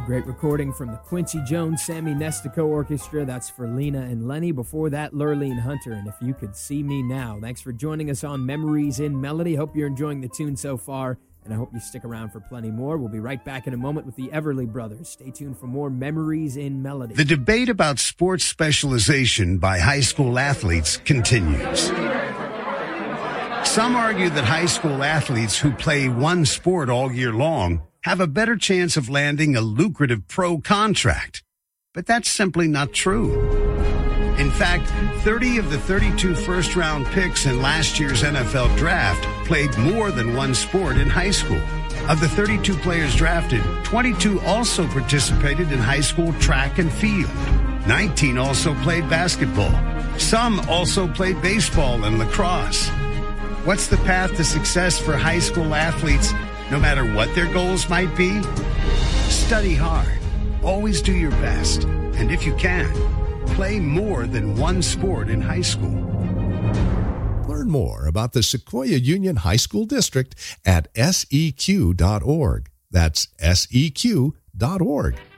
great recording from the Quincy Jones Sammy Nestico Orchestra. That's for Lena and Lenny. Before that, Lurleen Hunter, and If You Could See Me Now. Thanks for joining us on Memories in Melody. Hope you're enjoying the tune so far, and I hope you stick around for plenty more. We'll be right back in a moment with the Everly Brothers. Stay tuned for more Memories in Melody. The debate about sports specialization by high school athletes continues. Some argue that high school athletes who play one sport all year long have a better chance of landing a lucrative pro contract. But that's simply not true. In fact, 30 of the 32 first-round picks in last year's NFL draft played more than one sport in high school. Of the 32 players drafted, 22 also participated in high school track and field. 19 also played basketball. Some also played baseball and lacrosse. What's the path to success for high school athletes, no matter what their goals might be? Study hard. Always do your best. And if you can, play more than one sport in high school. Learn more about the Sequoia Union High School District at seq.org. That's seq.org.